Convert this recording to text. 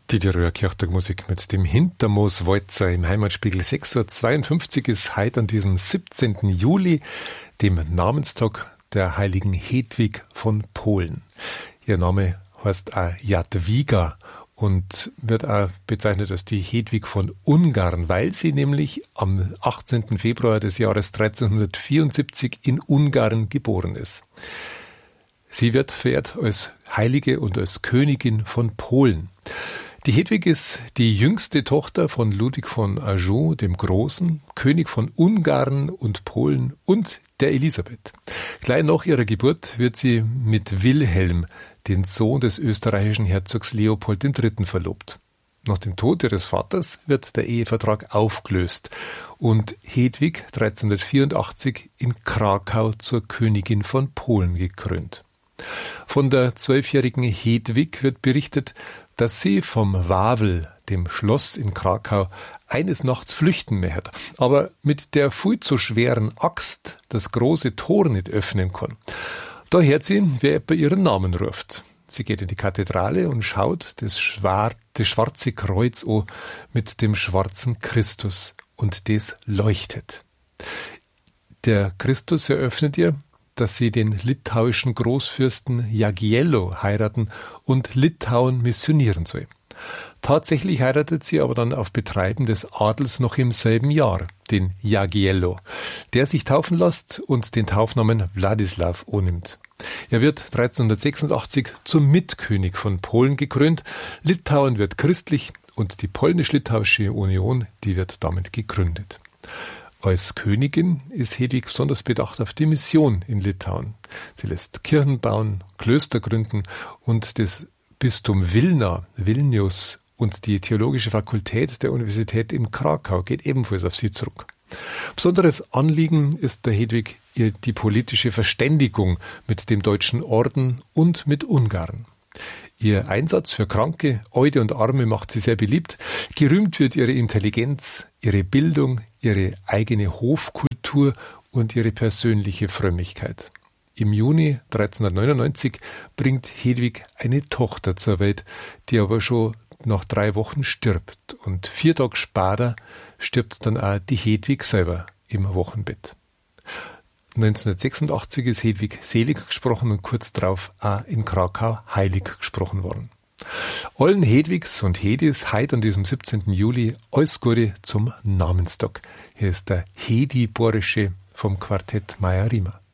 Die Tiröer Kirchtagmusik mit dem Hintermooswalzer im Heimatspiegel 6.52 Uhr ist heute an diesem 17. Juli, dem Namenstag der heiligen Hedwig von Polen. Ihr Name heißt auch Jadwiga und wird auch bezeichnet als die Hedwig von Ungarn, weil sie nämlich am 18. Februar des Jahres 1374 in Ungarn geboren ist. Sie wird verehrt als Heilige und als Königin von Polen. Die Hedwig ist die jüngste Tochter von Ludwig von Anjou, dem Großen, König von Ungarn und Polen und der Elisabeth. Gleich nach ihrer Geburt wird sie mit Wilhelm, den Sohn des österreichischen Herzogs Leopold III., verlobt. Nach dem Tod ihres Vaters wird der Ehevertrag aufgelöst und Hedwig 1384 in Krakau zur Königin von Polen gekrönt. Von der 12-jährigen Hedwig wird berichtet, dass sie vom Wawel, dem Schloss in Krakau, eines Nachts flüchten möchte, aber mit der viel zu schweren Axt das große Tor nicht öffnen kann. Da hört sie, wer etwa ihren Namen ruft. Sie geht in die Kathedrale und schaut das schwarze Kreuz an mit dem schwarzen Christus und das leuchtet. Der Christus eröffnet ihr, dass sie den litauischen Großfürsten Jagiello heiraten und Litauen missionieren soll. Tatsächlich heiratet sie aber dann auf Betreiben des Adels noch im selben Jahr, den Jagiello, der sich taufen lässt und den Taufnamen Wladislaw annimmt. Er wird 1386 zum Mitkönig von Polen gekrönt, Litauen wird christlich und die Polnisch-Litauische Union, die wird damit gegründet. Als Königin ist Hedwig besonders bedacht auf die Mission in Litauen. Sie lässt Kirchen bauen, Klöster gründen und das Bistum Vilnius und die Theologische Fakultät der Universität in Krakau geht ebenfalls auf sie zurück. Besonderes Anliegen ist der Hedwig die politische Verständigung mit dem Deutschen Orden und mit Ungarn. Ihr Einsatz für Kranke, Alte und Arme macht sie sehr beliebt. Gerühmt wird ihre Intelligenz, ihre Bildung, ihre eigene Hofkultur und ihre persönliche Frömmigkeit. Im Juni 1399 bringt Hedwig eine Tochter zur Welt, die aber schon nach 3 Wochen stirbt. Und 4 Tage später stirbt dann auch die Hedwig selber im Wochenbett. 1986 ist Hedwig selig gesprochen und kurz darauf auch in Krakau heilig gesprochen worden. Allen Hedwigs und Hedis heute an diesem 17. Juli alles Gute zum Namenstag. Hier ist der Hedi Borische vom Quartett Meyer-Riemer.